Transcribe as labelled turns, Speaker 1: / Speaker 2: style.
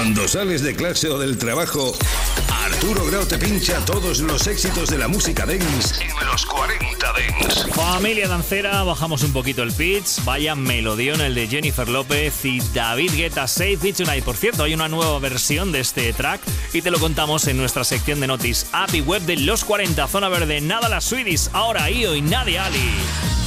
Speaker 1: Cuando sales de clase o del trabajo, Arturo Grau te pincha todos los éxitos de la música dance en los 40 Dance.
Speaker 2: Familia dancera, bajamos un poquito el pitch. Vaya melodión el de Jennifer López y David Guetta, Save It Tonight. Por cierto, hay una nueva versión de este track y te lo contamos en nuestra sección de Notis, app y web de los 40, Zona Verde. Nada las Swedish, ahora Io y Nadia Ali.